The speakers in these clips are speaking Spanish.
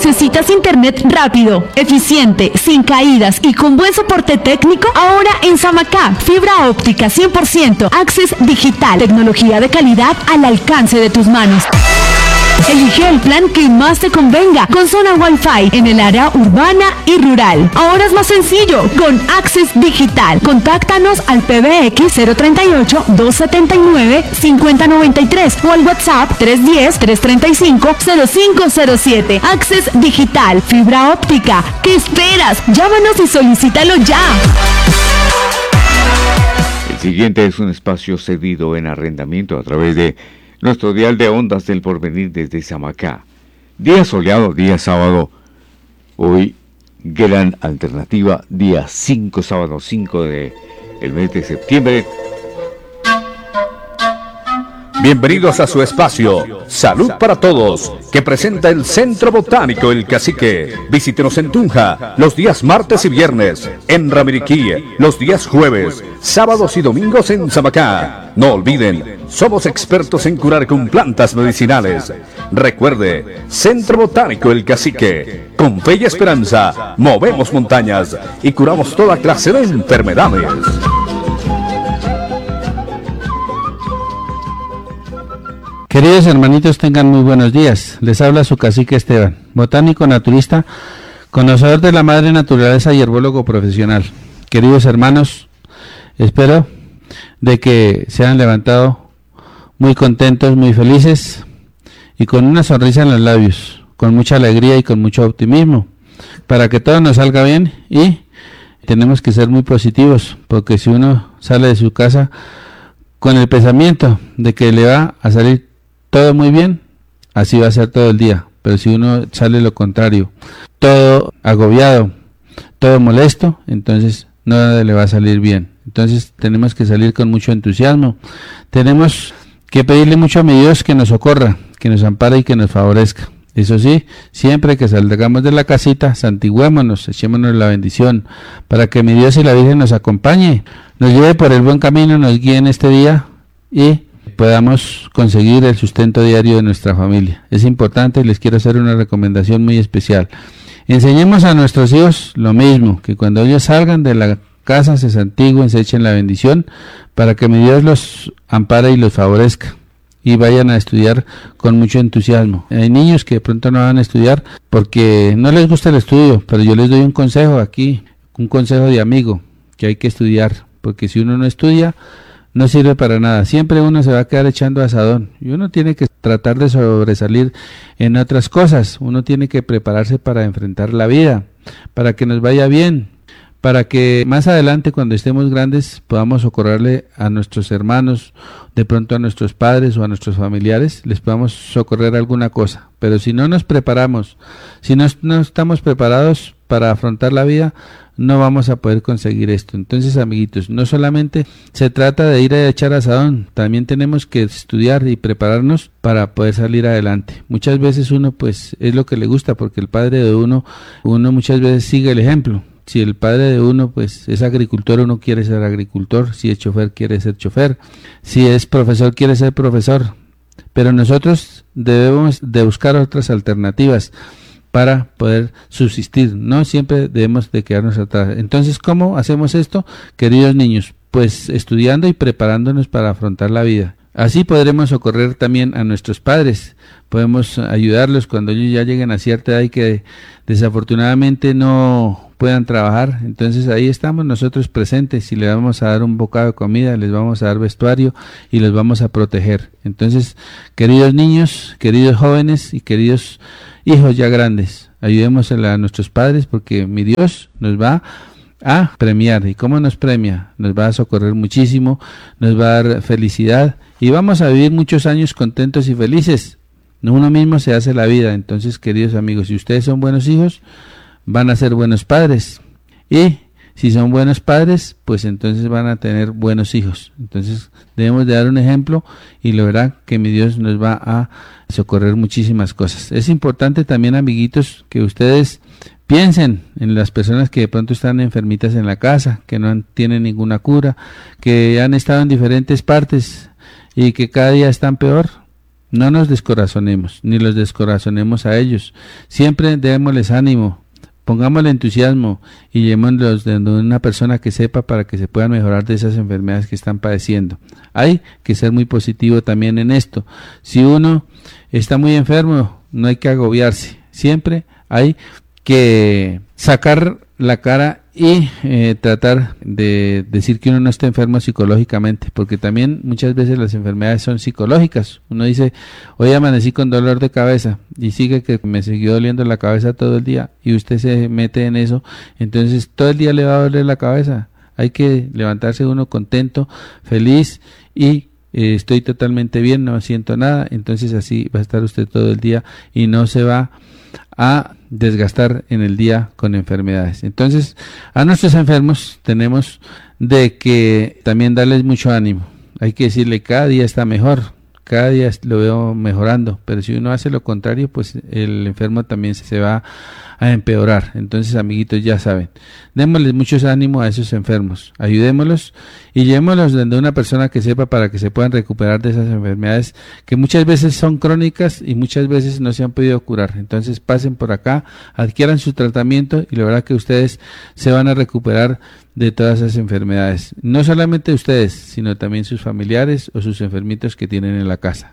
¿Necesitas internet rápido, eficiente, sin caídas y con buen soporte técnico? Ahora en Samacá, fibra óptica 100%, Access Digital, tecnología de calidad al alcance de tus manos. Elige el plan que más te convenga, con zona Wi-Fi en el área urbana y rural. Ahora es más sencillo, con Access Digital. Contáctanos al PBX 038-279-5093 o al WhatsApp 310-335-0507. Access Digital, fibra óptica. ¿Qué esperas? Llámanos y solicítalo ya. El siguiente es un espacio cedido en arrendamiento a través de nuestro dial de ondas del porvenir desde Samacá. Día soleado, día sábado. Hoy, gran alternativa, día 5, sábado 5 del mes de septiembre. Bienvenidos a su espacio Salud para Todos, que presenta el Centro Botánico El Cacique. Visítenos en Tunja los días martes y viernes, en Ramiriquí los días jueves, sábados y domingos en Samacá. No olviden, somos expertos en curar con plantas medicinales. Recuerde, Centro Botánico El Cacique. Con fe y esperanza, movemos montañas y curamos toda clase de enfermedades. Queridos hermanitos, tengan muy buenos días. Les habla su cacique Esteban, botánico naturista, conocedor de la madre naturaleza y herbólogo profesional. Queridos hermanos, espero de que se hayan levantado muy contentos, muy felices y con una sonrisa en los labios, con mucha alegría y con mucho optimismo, para que todo nos salga bien. Y tenemos que ser muy positivos, porque si uno sale de su casa con el pensamiento de que le va a salir todo muy bien, así va a ser todo el día. Pero si uno sale lo contrario, todo agobiado, todo molesto, entonces nada le va a salir bien. Entonces tenemos que salir con mucho entusiasmo. Tenemos que pedirle mucho a mi Dios que nos socorra, que nos ampare y que nos favorezca. Eso sí, siempre que salgamos de la casita, santigüémonos, echémonos la bendición, para que mi Dios y la Virgen nos acompañe, nos lleve por el buen camino, nos guíe en este día y podamos conseguir el sustento diario de nuestra familia. Es importante y les quiero hacer una recomendación muy especial. Enseñemos a nuestros hijos lo mismo, que cuando ellos salgan de la casa se santigüen, se echen la bendición, para que mi Dios los ampare y los favorezca y vayan a estudiar con mucho entusiasmo. Hay niños que de pronto no van a estudiar porque no les gusta el estudio, pero yo les doy un consejo aquí, un consejo de amigo, que hay que estudiar, porque si uno no estudia, no sirve para nada. Siempre uno se va a quedar echando asadón y uno tiene que tratar de sobresalir en otras cosas. Uno tiene que prepararse para enfrentar la vida, para que nos vaya bien, para que más adelante, cuando estemos grandes, podamos socorrerle a nuestros hermanos, de pronto a nuestros padres o a nuestros familiares, les podamos socorrer alguna cosa. Pero si no nos preparamos, si no estamos preparados para afrontar la vida, no vamos a poder conseguir esto. Entonces, amiguitos, no solamente se trata de ir a echar asadón, también tenemos que estudiar y prepararnos para poder salir adelante. Muchas veces uno pues es lo que le gusta, porque el padre de uno muchas veces sigue el ejemplo. Si el padre de uno pues es agricultor, uno quiere ser agricultor. Si es chofer, quiere ser chofer. Si es profesor, quiere ser profesor. Pero nosotros debemos de buscar otras alternativas para poder subsistir, no siempre debemos de quedarnos atrás. Entonces, ¿cómo hacemos esto, queridos niños? Pues estudiando y preparándonos para afrontar la vida. Así podremos socorrer también a nuestros padres, podemos ayudarlos cuando ellos ya lleguen a cierta edad y que desafortunadamente no puedan trabajar. Entonces ahí estamos nosotros presentes y les vamos a dar un bocado de comida, les vamos a dar vestuario y los vamos a proteger. Entonces, queridos niños, queridos jóvenes y queridos hijos ya grandes, ayudemos a nuestros padres, porque mi Dios nos va a premiar. ¿Y cómo nos premia? Nos va a socorrer muchísimo, nos va a dar felicidad y vamos a vivir muchos años contentos y felices. Uno mismo se hace la vida. Entonces, queridos amigos, si ustedes son buenos hijos, van a ser buenos padres, y si son buenos padres, pues entonces van a tener buenos hijos. Entonces debemos de dar un ejemplo y lo verán que mi Dios nos va a socorrer muchísimas cosas. Es importante también, amiguitos, que ustedes piensen en las personas que de pronto están enfermitas en la casa, que no tienen ninguna cura, que han estado en diferentes partes y que cada día están peor. no nos descorazonemos, ni los descorazonemos a ellos. Siempre démosles ánimo, pongámosle entusiasmo y llevémoslos de una persona que sepa para que se puedan mejorar de esas enfermedades que están padeciendo. Hay que ser muy positivo también en esto. Si uno está muy enfermo, no hay que agobiarse. Siempre hay que sacar la cara y tratar de decir que uno no está enfermo psicológicamente, porque también muchas veces las enfermedades son psicológicas. Uno dice, hoy amanecí con dolor de cabeza y sigue que me siguió doliendo la cabeza todo el día y usted se mete en eso, entonces todo el día le va a doler la cabeza. Hay que levantarse uno contento, feliz y estoy totalmente bien, no siento nada, entonces así va a estar usted todo el día y no se va a desgastar en el día con enfermedades. Entonces, a nuestros enfermos tenemos de que también darles mucho ánimo. Hay que decirle, cada día está mejor, cada día lo veo mejorando, pero si uno hace lo contrario, pues el enfermo también se va a empeorar. Entonces, amiguitos, ya saben, démosles mucho ánimo a esos enfermos, ayudémoslos y llevémoslos donde una persona que sepa para que se puedan recuperar de esas enfermedades que muchas veces son crónicas y muchas veces no se han podido curar. Entonces, pasen por acá, adquieran su tratamiento y la verdad que ustedes se van a recuperar de todas esas enfermedades. No solamente ustedes, sino también sus familiares o sus enfermitos que tienen en la casa.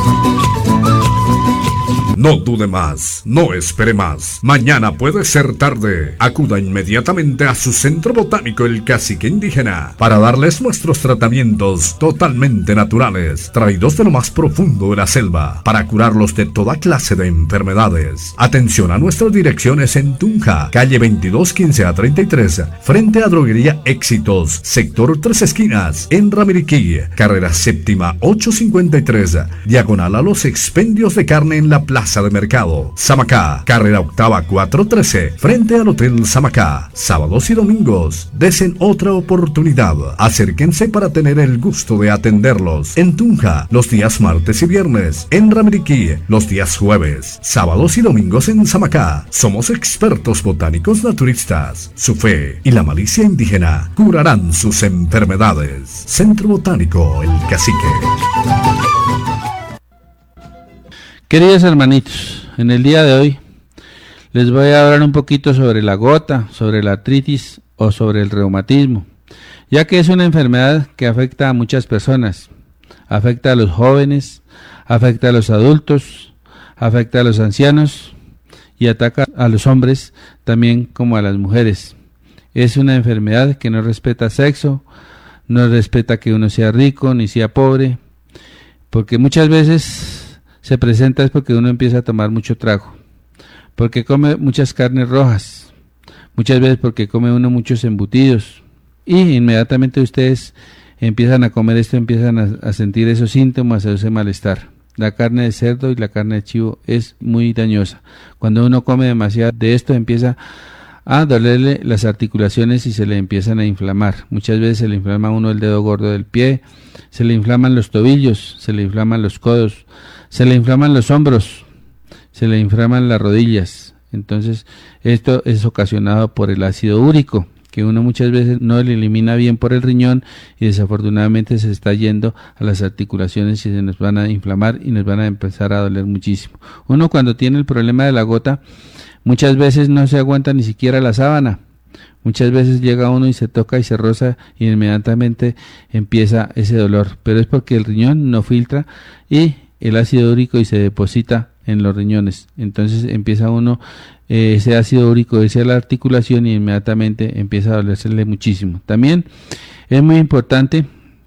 No dude más, no espere más. Mañana puede ser tarde. Acuda inmediatamente a su centro botánico El Cacique Indígena para darles nuestros tratamientos totalmente naturales, traídos de lo más profundo de la selva, para curarlos de toda clase de enfermedades. Atención a nuestras direcciones en Tunja, calle 22 15 a 33, frente a Droguería Éxitos, sector Tres Esquinas, en Ramiriquí, carrera séptima 853, diagonal a los expendios de carne en la Plaza de Mercado. Samacá, carrera octava 413, frente al Hotel Samacá. Sábados y domingos, desen otra oportunidad. Acérquense para tener el gusto de atenderlos. En Tunja, los días martes y viernes. En Ramiriquí, los días jueves. Sábados y domingos en Samacá. Somos expertos botánicos naturistas. Su fe y la malicia indígena curarán sus enfermedades. Centro Botánico El Cacique. Queridos hermanitos, en el día de hoy les voy a hablar un poquito sobre la gota, sobre la artritis o sobre el reumatismo, ya que es una enfermedad que afecta a muchas personas, afecta a los jóvenes, afecta a los adultos, afecta a los ancianos y ataca a los hombres también como a las mujeres. Es una enfermedad que no respeta sexo, no respeta que uno sea rico ni sea pobre, porque muchas veces se presenta es porque uno empieza a tomar mucho trago, porque come muchas carnes rojas, muchas veces porque come uno muchos embutidos y inmediatamente ustedes empiezan a comer esto, empiezan a sentir esos síntomas, ese malestar. La carne de cerdo y la carne de chivo es muy dañosa. Cuando uno come demasiado de esto empieza a dolerle las articulaciones y se le empiezan a inflamar. Muchas veces se le inflama a uno el dedo gordo del pie, se le inflaman los tobillos, se le inflaman los codos, se le inflaman los hombros, se le inflaman las rodillas. Entonces esto es ocasionado por el ácido úrico, que uno muchas veces no le elimina bien por el riñón y desafortunadamente se está yendo a las articulaciones y se nos van a inflamar y nos van a empezar a doler muchísimo. Uno cuando tiene el problema de la gota muchas veces no se aguanta ni siquiera la sábana. Muchas veces llega uno y se toca y se roza y inmediatamente empieza ese dolor, pero es porque el riñón no filtra y el ácido úrico y se deposita en los riñones. Entonces empieza uno ese ácido úrico hacia la articulación y inmediatamente empieza a dolersele muchísimo. También es muy importante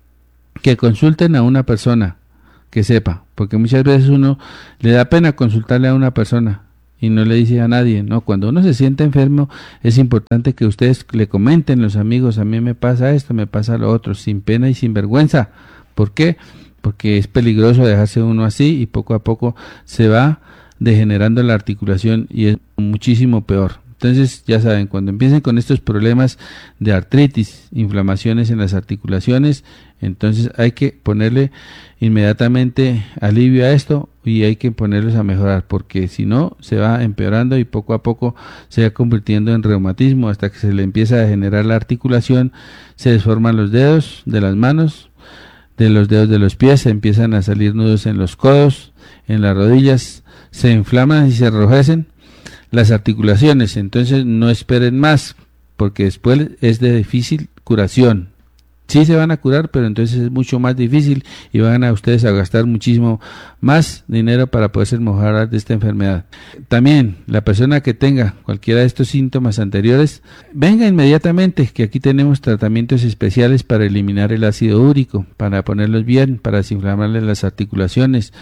que consulten a una persona que sepa, porque muchas veces uno le da pena consultarle a una persona y no le dice a nadie, ¿no? Cuando uno se siente enfermo es importante que ustedes le comenten, los amigos, a mí me pasa esto, me pasa lo otro, sin pena y sin vergüenza. ¿Por qué? Porque es peligroso dejarse uno así y poco a poco se va degenerando la articulación y es muchísimo peor. Entonces ya saben, cuando empiecen con estos problemas de artritis, inflamaciones en las articulaciones, entonces hay que ponerle inmediatamente alivio a esto y hay que ponerlos a mejorar, porque si no se va empeorando y poco a poco se va convirtiendo en reumatismo hasta que se le empieza a degenerar la articulación, se desforman los dedos de las manos, de los dedos de los pies, se empiezan a salir nudos en los codos, en las rodillas, se inflaman y se enrojecen las articulaciones. Entonces no esperen más, porque después es de difícil curación. Sí se van a curar, pero entonces es mucho más difícil y van a ustedes a gastar muchísimo más dinero para poderse mejorar de esta enfermedad. También la persona que tenga cualquiera de estos síntomas anteriores, venga inmediatamente, que aquí tenemos tratamientos especiales para eliminar el ácido úrico, para ponerlos bien, para desinflamarles las articulaciones,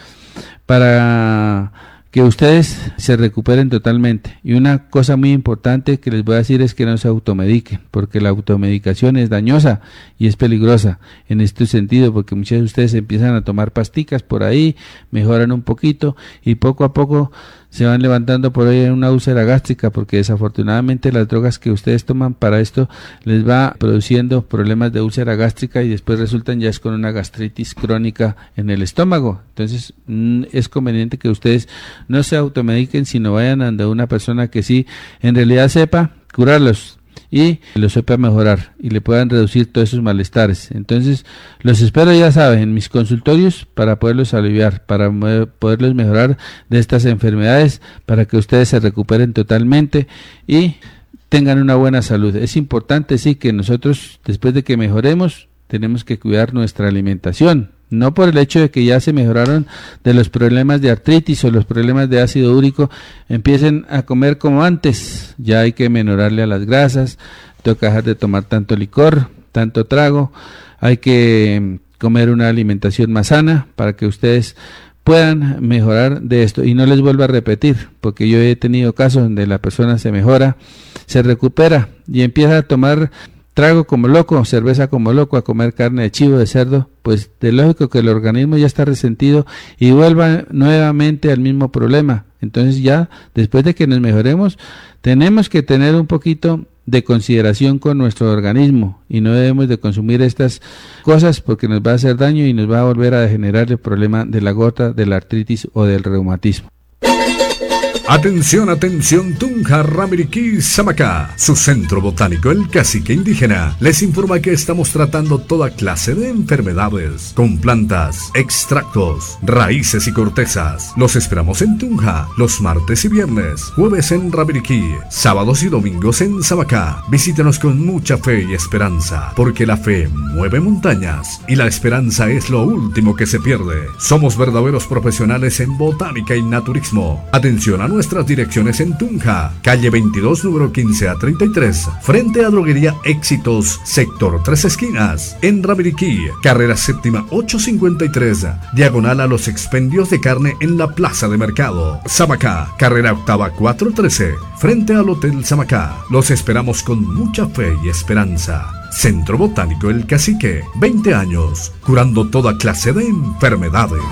para que ustedes se recuperen totalmente. Y una cosa muy importante que les voy a decir es que no se automediquen, porque la automedicación es dañosa y es peligrosa en este sentido, porque muchos de ustedes empiezan a tomar pasticas por ahí, mejoran un poquito y poco a poco se van levantando por ahí en una úlcera gástrica, porque desafortunadamente las drogas que ustedes toman para esto les va produciendo problemas de úlcera gástrica y después resultan ya es con una gastritis crónica en el estómago. Entonces es conveniente que ustedes no se automediquen, sino vayan ante una persona que sí en realidad sepa curarlos y los sepa mejorar y le puedan reducir todos esos malestares. Entonces los espero, ya saben, en mis consultorios para poderlos aliviar, para poderlos mejorar de estas enfermedades, para que ustedes se recuperen totalmente y tengan una buena salud. Es importante sí que nosotros, después de que mejoremos, tenemos que cuidar nuestra alimentación. No por el hecho de que ya se mejoraron de los problemas de artritis o los problemas de ácido úrico, empiecen a comer como antes. Ya hay que menorarle a las grasas, toca dejar de tomar tanto licor, tanto trago, hay que comer una alimentación más sana para que ustedes puedan mejorar de esto. Y no les vuelvo a repetir, porque yo he tenido casos donde la persona se mejora, se recupera y empieza a tomar trago como loco, cerveza como loco, a comer carne de chivo, de cerdo, pues de lógico que el organismo ya está resentido y vuelva nuevamente al mismo problema. Entonces ya, después de que nos mejoremos, tenemos que tener un poquito de consideración con nuestro organismo y no debemos de consumir estas cosas porque nos va a hacer daño y nos va a volver a degenerar el problema de la gota, de la artritis o del reumatismo. Atención, atención, Tunja, Ramiriquí, Samacá. Su centro botánico, el Cacique Indígena, les informa que estamos tratando toda clase de enfermedades con plantas, extractos, raíces y cortezas. Los esperamos en Tunja los martes y viernes, jueves en Ramiriquí, sábados y domingos en Samacá. Visítenos con mucha fe y esperanza, porque la fe mueve montañas y la esperanza es lo último que se pierde. Somos verdaderos profesionales en botánica y naturismo. Atención a nuestras direcciones en Tunja, calle 22, número 15 a 33, frente a Droguería Éxitos, sector 3 esquinas. En Ramiriquí, carrera séptima 853, diagonal a los expendios de carne en la plaza de mercado. Samacá, carrera octava 413, frente al Hotel Samacá. Los esperamos con mucha fe y esperanza. Centro Botánico El Cacique, 20 años, curando toda clase de enfermedades.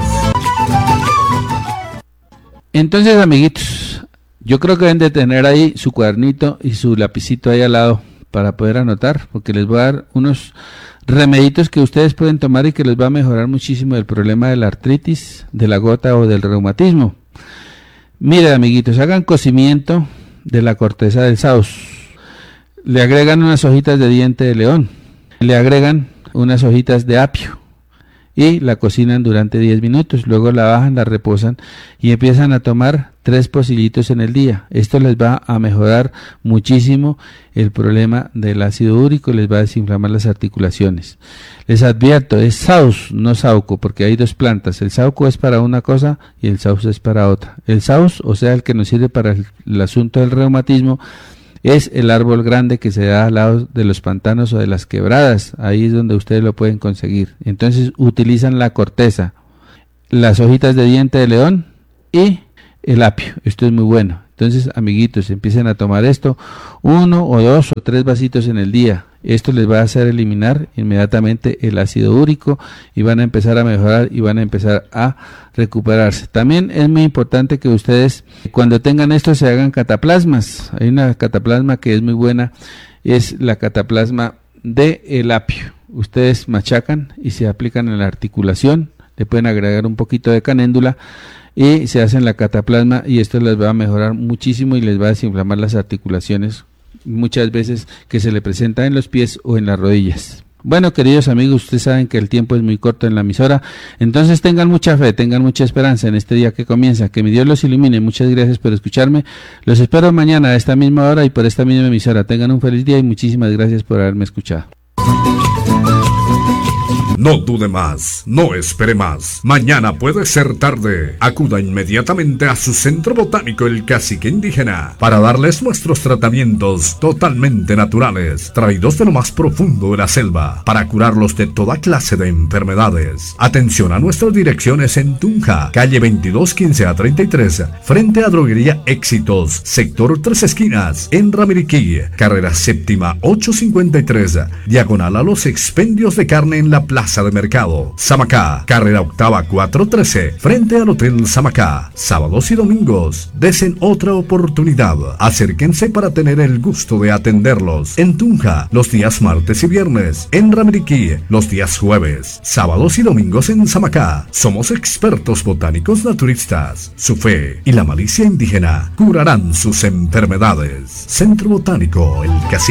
Entonces, amiguitos, yo creo que deben de tener ahí su cuadernito y su lapicito ahí al lado para poder anotar, porque les voy a dar unos remedios que ustedes pueden tomar y que les va a mejorar muchísimo el problema de la artritis, de la gota o del reumatismo. Miren, amiguitos, hagan cocimiento de la corteza del saus. Le agregan unas hojitas de diente de león, le agregan unas hojitas de apio y la cocinan durante 10 minutos, luego la bajan, la reposan y empiezan a tomar 3 pocillitos en el día. Esto les va a mejorar muchísimo el problema del ácido úrico, les va a desinflamar las articulaciones. Les advierto, es saus, no sauco, porque hay dos plantas. El sauco es para una cosa y el saus es para otra. El saus, o sea, el que nos sirve para el asunto del reumatismo, es el árbol grande que se da al lado de los pantanos o de las quebradas. Ahí es donde ustedes lo pueden conseguir. Entonces utilizan la corteza, las hojitas de diente de león y el apio. Esto es muy bueno. Entonces, amiguitos, empiecen a tomar esto 1 o 2 o 3 vasitos en el día. Esto les va a hacer eliminar inmediatamente el ácido úrico y van a empezar a mejorar y van a empezar a recuperarse. También es muy importante que ustedes, cuando tengan esto, se hagan cataplasmas. Hay una cataplasma que es muy buena, es la cataplasma de el apio. Ustedes machacan y se aplican en la articulación, le pueden agregar un poquito de canéndula y se hacen la cataplasma y esto les va a mejorar muchísimo y les va a desinflamar las articulaciones muchas veces que se le presenta en los pies o en las rodillas. Bueno, queridos amigos, ustedes saben que el tiempo es muy corto en la emisora, entonces tengan mucha fe, tengan mucha esperanza en este día que comienza, que mi Dios los ilumine. Muchas gracias por escucharme, los espero mañana a esta misma hora y por esta misma emisora. Tengan un feliz día y muchísimas gracias por haberme escuchado. No dude más, no espere más. Mañana puede ser tarde. Acuda inmediatamente a su centro botánico El Cacique Indígena para darles nuestros tratamientos totalmente naturales, traídos de lo más profundo de la selva, para curarlos de toda clase de enfermedades. Atención a nuestras direcciones en Tunja, calle 2215A33, frente a Droguería Éxitos, sector Tres Esquinas, en Ramiriquí, carrera séptima 853, diagonal a los expendios de carne en la Plaza de Mercado. Samacá, carrera octava 413, frente al Hotel Samacá. Sábados y domingos, desen otra oportunidad. Acérquense para tener el gusto de atenderlos. En Tunja, los días martes y viernes. En Ramiriquí, los días jueves. Sábados y domingos en Samacá. Somos expertos botánicos naturistas. Su fe y la malicia indígena curarán sus enfermedades. Centro Botánico El Cacique.